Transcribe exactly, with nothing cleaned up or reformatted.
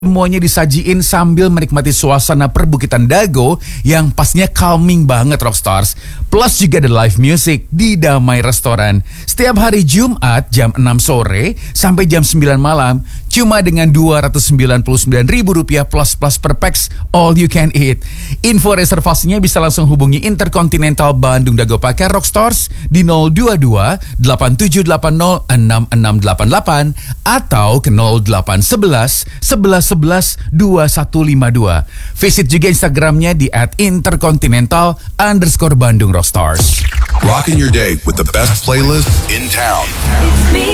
Semuanya disajiin sambil menikmati suasana perbukitan Dago yang pastinya calming banget Rockstars. Plus juga ada live music di Damai Restoran. Setiap hari Jumat jam enam sore sampai jam sembilan malam. Cuma dengan dua ratus sembilan puluh sembilan ribu rupiah plus plus per pax, all you can eat. Info reservasinya bisa langsung hubungi Intercontinental Bandung Dago Pakar Rockstars di nol dua dua delapan tujuh delapan nol enam enam delapan delapan atau ke nol delapan sebelas sebelas sebelas dua satu lima dua. Visit juga Instagramnya di at intercontinental underscore Bandung Rockstars. Rocking your day with the best playlist in town.